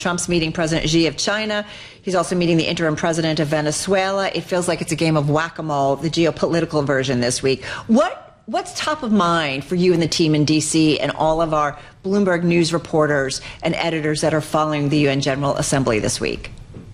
Trump's meeting President Xi of China. He's also meeting the interim president of Venezuela. It feels like it's a game of whack-a-mole, the geopolitical version this week. What's top of mind for you and the team in D.C. and all of our Bloomberg News reporters and editors that are following the UN General Assembly this week?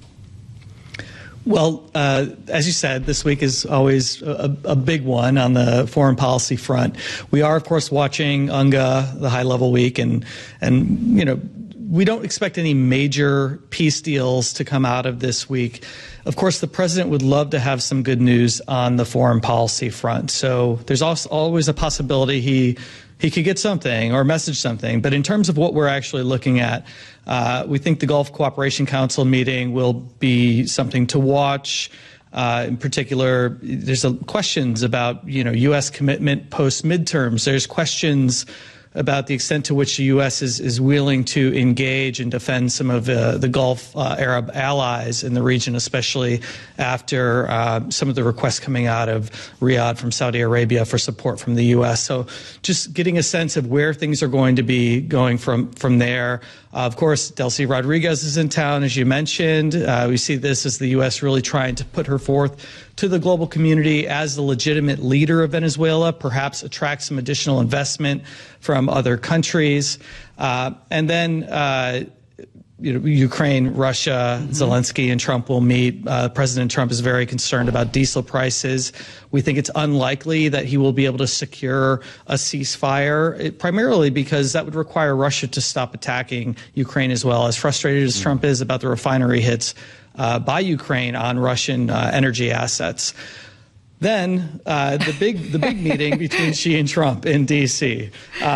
Well, as you said, this week is always a big one on the foreign policy front. We are, of course, watching UNGA, the high-level week, and you know, we don't expect any major peace deals to come out of this week. Of course, the president would love to have some good news on the foreign policy front. So there's also always a possibility he could get something or message something. But in terms of what we're actually looking at, we think the Gulf Cooperation Council meeting will be something to watch. In particular, there's questions about, U.S. commitment post-midterms. There's questions about the extent to which the U.S. is willing to engage and defend some of the Gulf Arab allies in the region, especially after some of the requests coming out of Riyadh from Saudi Arabia for support from the U.S. So just getting a sense of where things are going to be going from there. Of course, Delcy Rodriguez is in town, as you mentioned. We see this as the U.S. really trying to put her forth to the global community as the legitimate leader of Venezuela, perhaps attract some additional investment from other countries. And then, Ukraine, Russia, Zelensky and Trump will meet. President Trump is very concerned about diesel prices. We think it's unlikely that he will be able to secure a ceasefire, primarily because that would require Russia to stop attacking Ukraine as well. As frustrated as Trump is about the refinery hits by Ukraine on Russian energy assets. Then the big meeting between Xi and Trump in D.C.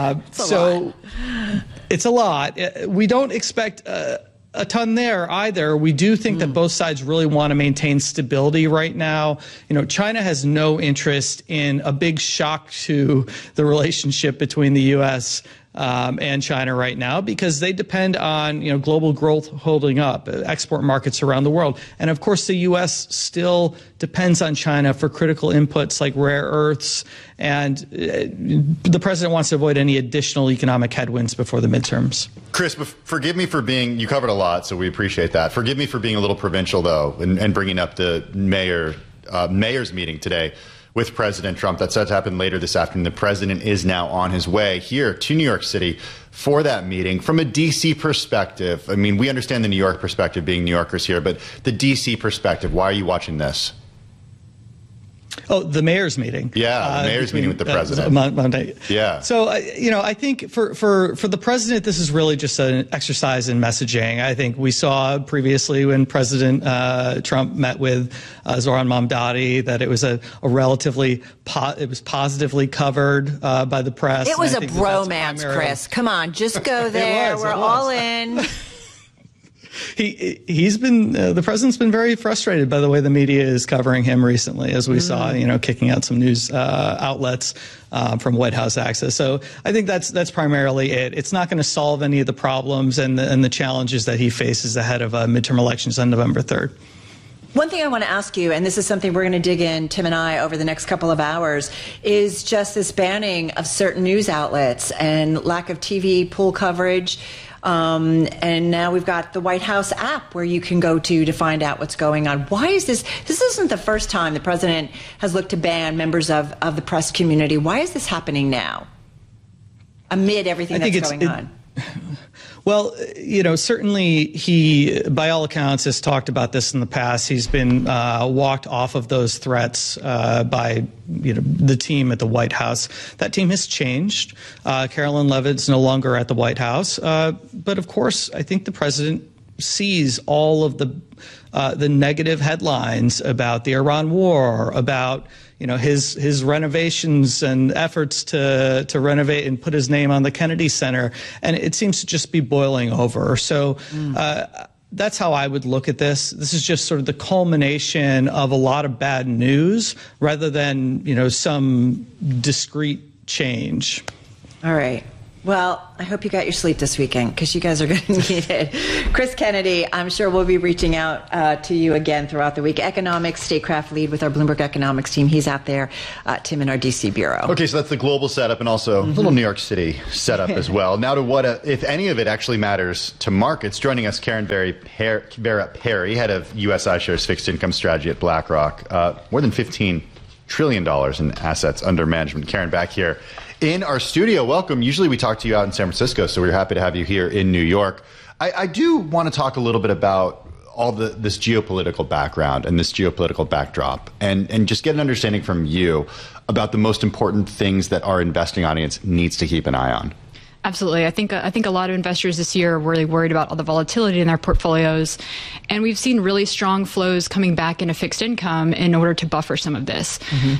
It's a lot. We don't expect a ton there either. We do think that both sides really want to maintain stability right now. China has no interest in a big shock to the relationship between the U.S. And China right now, because they depend on global growth holding up, export markets around the world. And of course, the U.S. still depends on China for critical inputs like rare earths. And the president wants to avoid any additional economic headwinds before the midterms. Chris, forgive me for being, you covered a lot, so we appreciate that. Forgive me for being a little provincial, though, and bringing up the mayor's meeting today with President Trump. That's set to happen later this afternoon. The president is now on his way here to New York City for that meeting. From a D.C. perspective, I mean, we understand the New York perspective being New Yorkers here, but the D.C. perspective, why are you watching this? Oh, the mayor's meeting. Yeah, the mayor's meeting with the president. Monday. Yeah. So, I think for the president, this is really just an exercise in messaging. I think we saw previously when President Trump met with Zoran Mamdani that it was a relatively it was positively covered by the press. It was a bromance, Chris. Come on, just go there. We're all in. He's been the president's been very frustrated by the way the media is covering him recently, as we saw, kicking out some news outlets from White House Access. So I think that's primarily it. It's not going to solve any of the problems and the challenges that he faces ahead of midterm elections on November 3rd. One thing I want to ask you, and this is something we're going to dig in, Tim and I, over the next couple of hours, is just this banning of certain news outlets and lack of TV pool coverage. And now we've got the White House app where you can go to find out what's going on. Why is this? This isn't the first time the president has looked to ban members of the press community. Why is this happening now, amid everything that's going on? Well, certainly he, by all accounts, has talked about this in the past. He's been walked off of those threats by, the team at the White House. That team has changed. Carolyn Levitt's no longer at the White House. But of course, I think the president sees all of the negative headlines about the Iran war, about his renovations and efforts to renovate and put his name on the Kennedy Center, and it seems to just be boiling over. So that's how I would look at this. This is just sort of the culmination of a lot of bad news, rather than some discrete change. All right. Well, I hope you got your sleep this weekend because you guys are going to need it. Chris Kennedy, I'm sure we'll be reaching out to you again throughout the week. Economics, Statecraft lead with our Bloomberg Economics team. He's out there, Tim, in our D.C. bureau. Okay, so that's the global setup and also a little New York City setup as well. Now to what, if any of it actually matters to markets. Joining us, Karen Vera Perry, head of U.S. iShares fixed income strategy at BlackRock. More than $15 trillion in assets under management. Karen, back here in our studio. Welcome. Usually we talk to you out in San Francisco, so we're happy to have you here in New York. I do want to talk a little bit about all this geopolitical background and this geopolitical backdrop and just get an understanding from you about the most important things that our investing audience needs to keep an eye on. Absolutely. I think a lot of investors this year are really worried about all the volatility in their portfolios. And we've seen really strong flows coming back into fixed income in order to buffer some of this.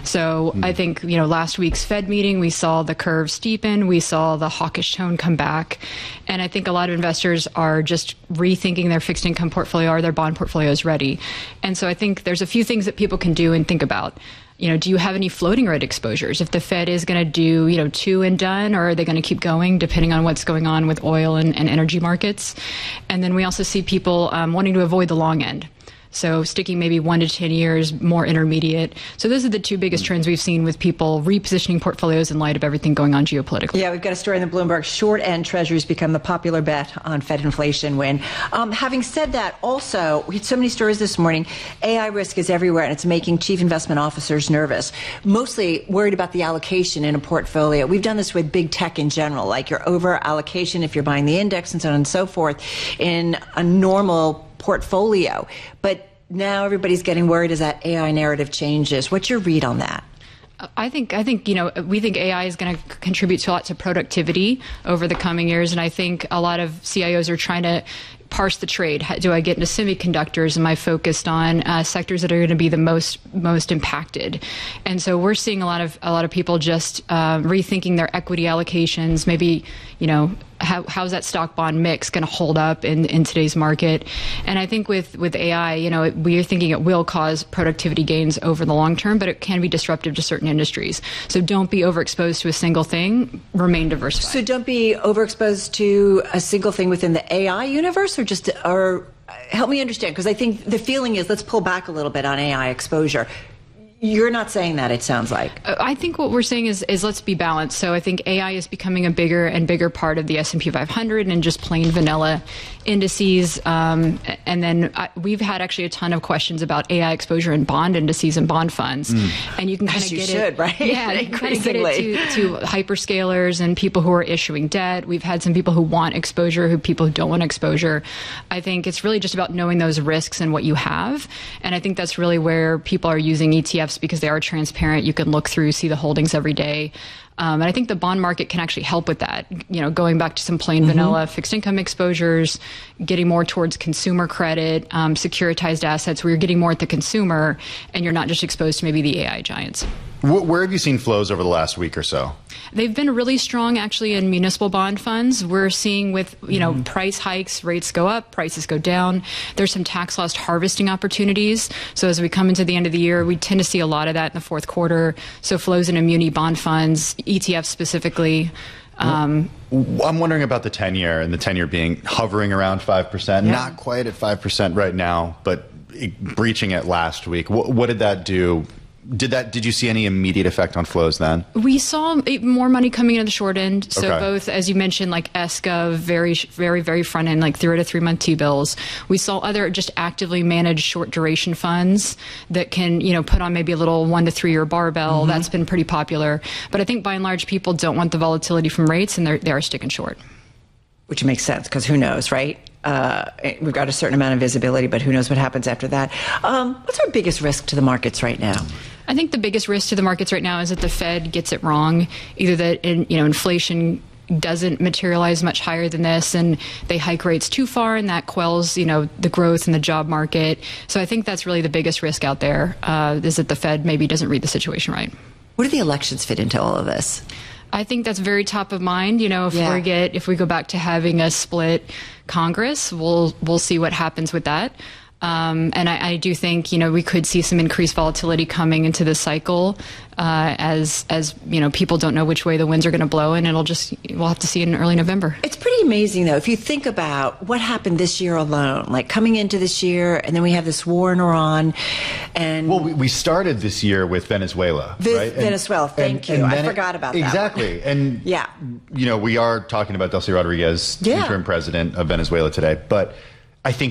So I think, last week's Fed meeting, we saw the curve steepen. We saw the hawkish tone come back. And I think a lot of investors are just rethinking their fixed income portfolio or their bond portfolios ready. And so I think there's a few things that people can do and think about. Do you have any floating rate exposures? If the Fed is going to do, two and done, or are they going to keep going depending on what's going on with oil and energy markets? And then we also see people wanting to avoid the long end. So sticking maybe 1 to 10 years, more intermediate. So those are the two biggest trends we've seen with people repositioning portfolios in light of everything going on geopolitically. Yeah, we've got a story in the Bloomberg. Short end treasuries become the popular bet on Fed inflation win. Having said that, also, we had so many stories this morning. AI risk is everywhere, and it's making chief investment officers nervous, mostly worried about the allocation in a portfolio. We've done this with big tech in general, like your over allocation if you're buying the index and so on and so forth in a normal portfolio. But now everybody's getting worried as that AI narrative changes. What's your read on that? I think we think AI is going to contribute to lots of productivity over the coming years, and I think a lot of CIOs are trying to parse the trade. Do I get into semiconductors? Am I focused on sectors that are going to be the most impacted? And so we're seeing a lot of people just rethinking their equity allocations. Maybe how's that stock bond mix going to hold up in today's market? And I think with AI, we are thinking it will cause productivity gains over the long term, but it can be disruptive to certain industries. So don't be overexposed to a single thing. Remain diversified. So don't be overexposed to a single thing within the AI universe, or help me understand, because I think the feeling is let's pull back a little bit on AI exposure. You're not saying that, it sounds like. I think what we're saying is let's be balanced. So I think AI is becoming a bigger and bigger part of the S&P 500 and just plain vanilla indices. And then we've had actually a ton of questions about AI exposure in bond indices and bond funds. And you can kind of get it, right? Yeah, you can kind of get it to hyperscalers and people who are issuing debt. We've had some people who want exposure, people who don't want exposure. I think it's really just about knowing those risks and what you have. And I think that's really where people are using ETFs because they are transparent. You can look through, see the holdings every day. And I think the bond market can actually help with that. Going back to some plain vanilla fixed income exposures, getting more towards consumer credit, securitized assets, where you're getting more at the consumer and you're not just exposed to maybe the AI giants. Where have you seen flows over the last week or so? They've been really strong, actually, in municipal bond funds. We're seeing with, price hikes, rates go up, prices go down. There's some tax loss harvesting opportunities. So as we come into the end of the year, we tend to see a lot of that in the fourth quarter. So flows into muni bond funds, ETFs specifically. I'm wondering about the 10-year and the 10-year being hovering around 5%, not quite at 5% right now, but breaching it last week. What did that do? Did you see any immediate effect on flows then? We saw more money coming into the short end. So both, as you mentioned, like ESCA, very, very, very front end, like 0 to 3 month T-bills. We saw other just actively managed short duration funds that can, put on maybe a little 1 to 3 year barbell. That's been pretty popular. But I think by and large, people don't want the volatility from rates, and they are sticking short. Which makes sense, because who knows, right? We've got a certain amount of visibility, but who knows what happens after that. What's our biggest risk to the markets right now? I think the biggest risk to the markets right now is that the Fed gets it wrong, either that inflation doesn't materialize much higher than this and they hike rates too far, and that quells the growth in the job market. So I think that's really the biggest risk out there, is that the Fed maybe doesn't read the situation right. Where do the elections fit into all of this? I think that's very top of mind. If we go back to having a split Congress, we'll see what happens with that. And I do think, we could see some increased volatility coming into this cycle as people don't know which way the winds are going to blow, and we'll have to see in early November. It's pretty amazing, though, if you think about what happened this year alone, like coming into this year, and then we have this war in Iran. And well, we started this year with Venezuela, right? Venezuela, thank you. I forgot about that. Exactly. And, yeah. We are talking about Delcy Rodriguez, interim president of Venezuela today, but I think